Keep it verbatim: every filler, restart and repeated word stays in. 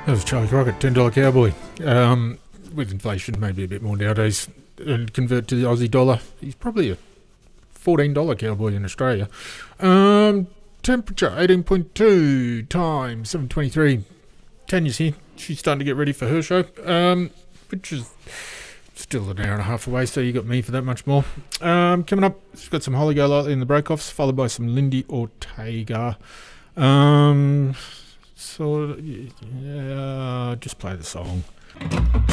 That was Charlie Crockett, ten dollar Cowboy. Um, with inflation, maybe a bit more nowadays, and convert to the Aussie dollar, he's probably a fourteen dollar Cowboy in Australia. Um, temperature eighteen point two, time seven twenty-three. Tanya's here. She's starting to get ready for her show, um, which is still an hour and a half away, so you got me for that much more. Um, coming up, we've got some Holly Golightly in the break-offs, followed by some Lindy Ortega. Um, so, yeah, just play the song.